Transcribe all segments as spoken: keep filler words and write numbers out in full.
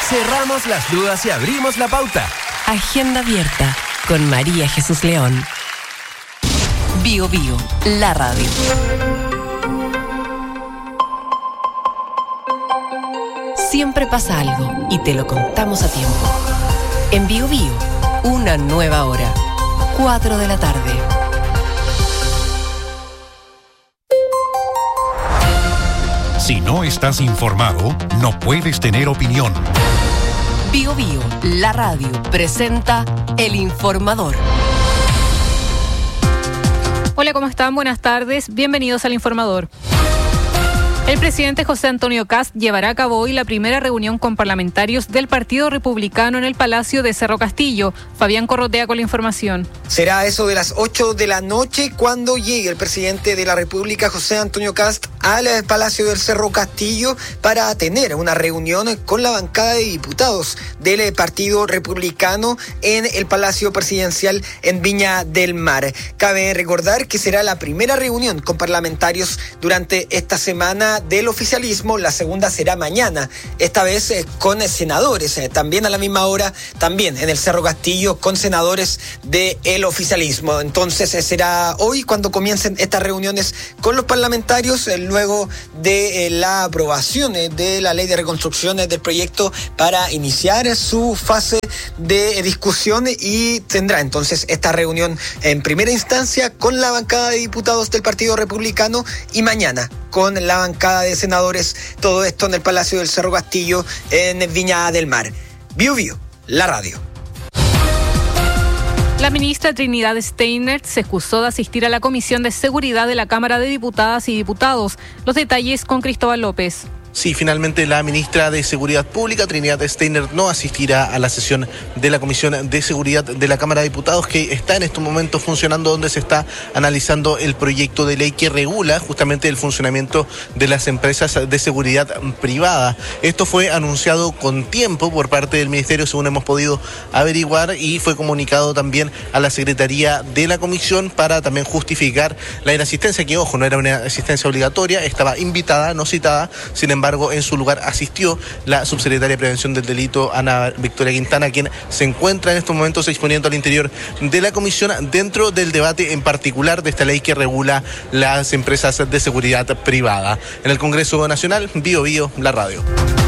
cerramos las dudas y abrimos la pauta. Agenda abierta con María Jesús León. Bio Bio, la radio. Siempre pasa algo y te lo contamos a tiempo. En Bio Bio, una nueva hora. cuatro de la tarde. Si no estás informado, no puedes tener opinión. Bio Bio, la radio, presenta El Informador. Hola, ¿cómo están? Buenas tardes. Bienvenidos al Informador. El presidente José Antonio Kast llevará a cabo hoy la primera reunión con parlamentarios del Partido Republicano en el Palacio de Cerro Castillo. Fabián Corrotea con la información. Será eso de las ocho de la noche cuando llegue el presidente de la República, José Antonio Kast, al Palacio del Cerro Castillo para tener una reunión con la bancada de diputados del Partido Republicano en el Palacio Presidencial en Viña del Mar. Cabe recordar que será la primera reunión con parlamentarios durante esta semana del oficialismo. La segunda será mañana, esta vez eh, con senadores, eh, también a la misma hora, también en el Cerro Castillo, con senadores del oficialismo. Entonces eh, será hoy cuando comiencen estas reuniones con los parlamentarios, eh, luego de eh, la aprobación eh, de la ley de reconstrucción eh, del proyecto para iniciar eh, su fase de eh, discusión, y tendrá entonces esta reunión en primera instancia con la bancada de diputados del Partido Republicano y mañana con la bancada de senadores, todo esto en el Palacio del Cerro Castillo en Viña del Mar. Bio Bio, la radio. La ministra Trinidad Steiner se excusó de asistir a la Comisión de Seguridad de la Cámara de Diputadas y Diputados. Los detalles con Cristóbal López. Sí, finalmente la ministra de Seguridad Pública, Trinidad Steiner, no asistirá a la sesión de la Comisión de Seguridad de la Cámara de Diputados, que está en estos momentos funcionando, donde se está analizando el proyecto de ley que regula justamente el funcionamiento de las empresas de seguridad privada. Esto fue anunciado con tiempo por parte del Ministerio, según hemos podido averiguar, y fue comunicado también a la Secretaría de la Comisión para también justificar la inasistencia, que, ojo, no era una asistencia obligatoria, estaba invitada, no citada. Sin embargo, Sin embargo, en su lugar asistió la subsecretaria de Prevención del Delito, Ana Victoria Quintana, quien se encuentra en estos momentos exponiendo al interior de la comisión dentro del debate en particular de esta ley que regula las empresas de seguridad privada. En el Congreso Nacional, Bio Bio, la radio.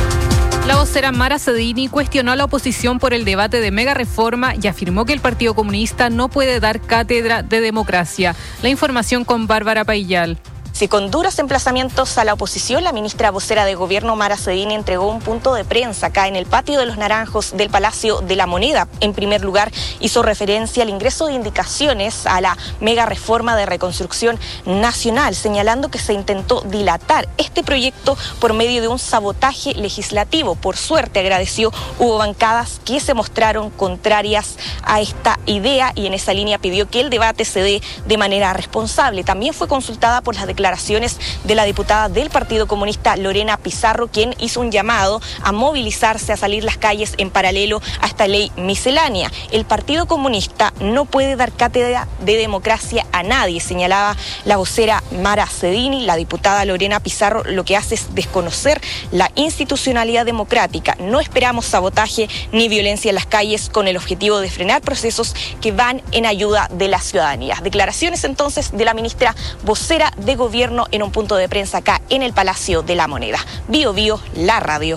La vocera Mara Cedini cuestionó a la oposición por el debate de mega reforma y afirmó que el Partido Comunista no puede dar cátedra de democracia. La información con Bárbara Paillal. Si con duros emplazamientos a la oposición, la ministra vocera de Gobierno, Mara Cedini, entregó un punto de prensa acá en el patio de los Naranjos del Palacio de la Moneda. En primer lugar, hizo referencia al ingreso de indicaciones a la mega reforma de reconstrucción nacional, señalando que se intentó dilatar este proyecto por medio de un sabotaje legislativo. Por suerte, agradeció, hubo bancadas que se mostraron contrarias a esta idea, y en esa línea pidió que el debate se dé de manera responsable. También fue consultada por las declaraciones declaraciones de la diputada del Partido Comunista, Lorena Pizarro, quien hizo un llamado a movilizarse, a salir las calles en paralelo a esta ley miscelánea. El Partido Comunista no puede dar cátedra de democracia a nadie, señalaba la vocera Mara Cedini. La diputada Lorena Pizarro lo que hace es desconocer la institucionalidad democrática. No esperamos sabotaje ni violencia en las calles con el objetivo de frenar procesos que van en ayuda de la ciudadanía. Declaraciones entonces de la ministra vocera de Gobierno en un punto de prensa acá en el Palacio de la Moneda. Bio Bio, la radio.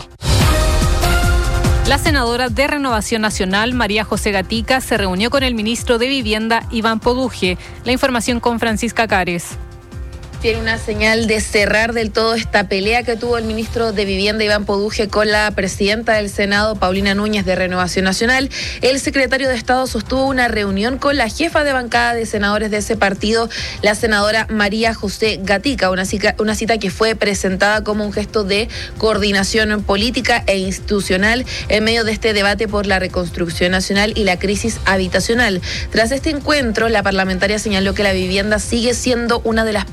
La senadora de Renovación Nacional, María José Gatica, se reunió con el ministro de Vivienda, Iván Poduje. La información con Francisca Cares. Tiene una señal de cerrar del todo esta pelea que tuvo el ministro de Vivienda, Iván Poduje, con la presidenta del Senado, Paulina Núñez, de Renovación Nacional. El secretario de Estado sostuvo una reunión con la jefa de bancada de senadores de ese partido, la senadora María José Gatica, una cita, una cita que fue presentada como un gesto de coordinación política e institucional en medio de este debate por la reconstrucción nacional y la crisis habitacional. Tras este encuentro, la parlamentaria señaló que la vivienda sigue siendo una de las principales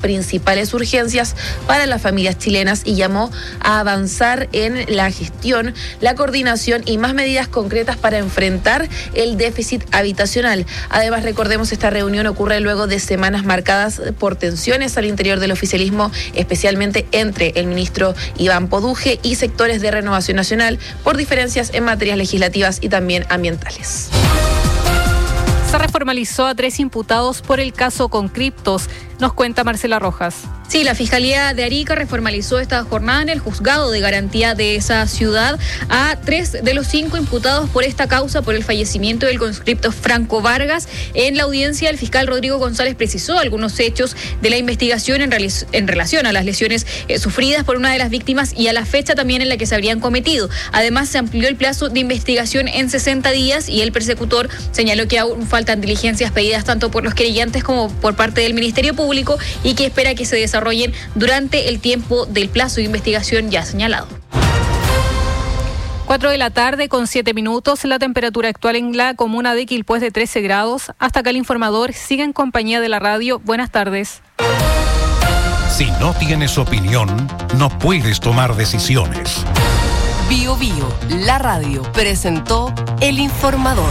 principales urgencias para las familias chilenas y llamó a avanzar en la gestión, la coordinación y más medidas concretas para enfrentar el déficit habitacional. Además, recordemos, esta reunión ocurre luego de semanas marcadas por tensiones al interior del oficialismo, especialmente entre el ministro Iván Poduje y sectores de Renovación Nacional por diferencias en materias legislativas y también ambientales. Se reformalizó a tres imputados por el caso Concriptos. Nos cuenta Marcela Rojas. Sí, la Fiscalía de Arica reformalizó esta jornada en el juzgado de garantía de esa ciudad a tres de los cinco imputados por esta causa por el fallecimiento del conscripto Franco Vargas. En la audiencia, el fiscal Rodrigo González precisó algunos hechos de la investigación en, reali- en relación a las lesiones eh, sufridas por una de las víctimas y a la fecha también en la que se habrían cometido. Además, se amplió el plazo de investigación en sesenta días y el persecutor señaló que aún faltan diligencias pedidas tanto por los querellantes como por parte del Ministerio Público y que espera que se desarrollen durante el tiempo del plazo de investigación ya señalado. cuatro de la tarde con siete minutos, la temperatura actual en la comuna de Quilpué es de trece grados. Hasta acá el informador, sigue en compañía de la radio. Buenas tardes. Si no tienes opinión, no puedes tomar decisiones. Bio Bio, la radio, presentó El Informador.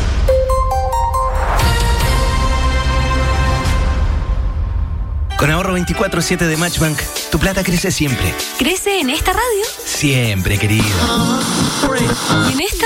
Con ahorro veinticuatro siete de Matchbank, tu plata crece siempre. ¿Crece en esta radio? Siempre, querido. ¿Y en esta?